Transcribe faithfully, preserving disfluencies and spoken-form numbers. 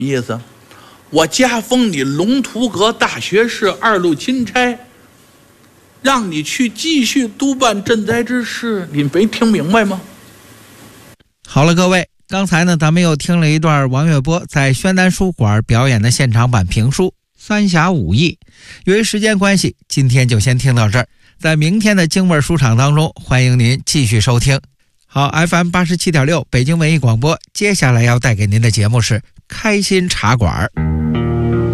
意思，我加封你龙图阁大学士二路钦差，让你去继续督办赈灾之事，你没听明白吗？ 好了，各位，刚才呢，咱们又听了一段王月波在宣丹书馆表演的现场版评书《三峡五义》。由于时间关系，今天就先听到这儿。在明天的京味书场当中，欢迎您继续收听。好 ，F M 八十七点六北京文艺广播，接下来要带给您的节目是开心茶馆。